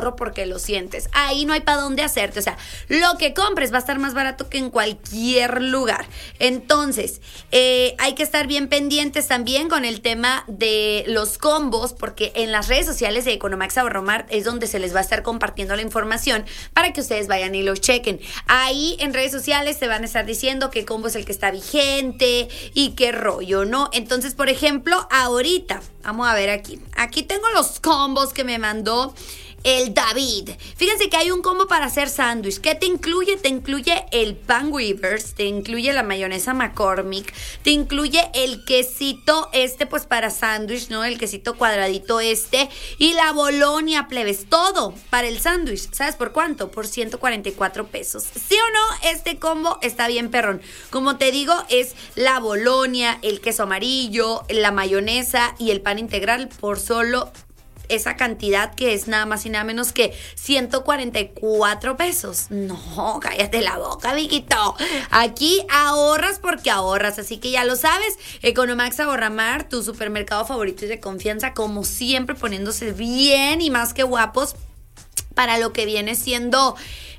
porque lo sientes. Ahí no hay para dónde hacerte. O sea, lo que compres va a estar más barato que en cualquier lugar. Entonces, hay que estar bien pendientes también con el tema de los combos, porque en las redes sociales de Economax Ahorramart es donde se les va a estar compartiendo la información para que ustedes vayan y lo chequen. Ahí en redes sociales te van a estar diciendo qué combo es el que está vigente y qué rollo, ¿no? Entonces, por ejemplo, ahorita, vamos a ver aquí. Aquí tengo los combos que me mandó el David. Fíjense que hay un combo para hacer sándwich. ¿Qué te incluye? Te incluye el pan Weavers, te incluye la mayonesa McCormick, te incluye el quesito pues para sándwich, ¿no? El quesito cuadradito y la Bolonia, plebes. Todo para el sándwich. ¿Sabes por cuánto? Por 144 pesos. ¿Sí o no? Este combo está bien perrón. Como te digo, es la Bolonia, el queso amarillo, la mayonesa y el pan integral por solo esa cantidad que es nada más y nada menos que 144 pesos. No, cállate la boca, Viquito. Aquí ahorras porque ahorras, así que ya lo sabes. Economax Ahorramart, tu supermercado favorito y de confianza, como siempre poniéndose bien y más que guapos para lo que viene siendo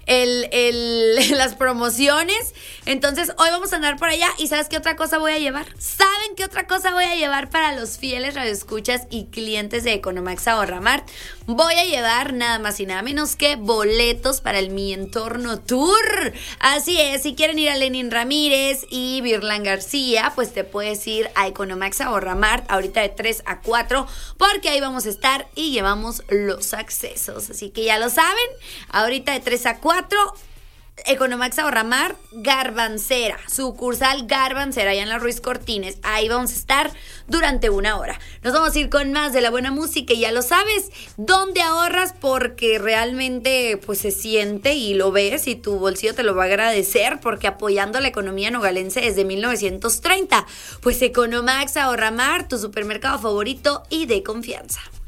las promociones. Entonces hoy vamos a andar por allá. ¿Y sabes qué otra cosa voy a llevar? ¿Saben qué otra cosa voy a llevar para los fieles radioescuchas y clientes de Economax Ahorramart? Voy a llevar nada más y nada menos que boletos para el Mi Entorno Tour. Así es, si quieren ir a Lenin Ramírez y Virlán García, pues te puedes ir a Economax Ahorramart ahorita de 3 a 4, porque ahí vamos a estar y llevamos los accesos. Así que ya lo saben, ahorita de 3 a 4, Economax Ahorramart, Garbancera, sucursal Garbancera, allá en la Ruiz Cortines. Ahí vamos a estar durante 1 hora. Nos vamos a ir con más de la buena música y ya lo sabes, ¿dónde ahorras? Porque realmente pues se siente y lo ves y tu bolsillo te lo va a agradecer, porque apoyando la economía nogalense desde 1930. Pues Economax Ahorramart, tu supermercado favorito y de confianza.